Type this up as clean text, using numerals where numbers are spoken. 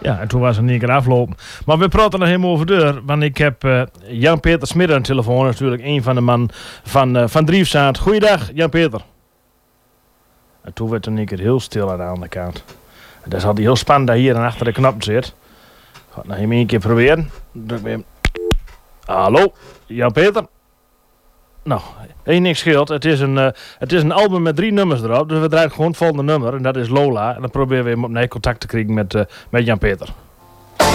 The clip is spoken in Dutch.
Ja, en toen was het niet keer aflopen. Maar we praten nog helemaal over deur. Want ik heb Jan-Peter Smit aan de telefoon. Natuurlijk een van de man van Driefzaad. Goeiedag, Jan-Peter. En toen werd er een keer heel stil aan de andere kant. En dat is altijd heel spannend dat hier en achter de knop zit. Ik ga het nog even een keer proberen. Druk weer. Hallo, Jan-Peter. Nou, één niks scheelt. Het is een album met 3 nummers erop. Dus we draaien gewoon het volgende nummer. En dat is Lola. En dan proberen we hem opnieuw contact te krijgen met Jan-Peter.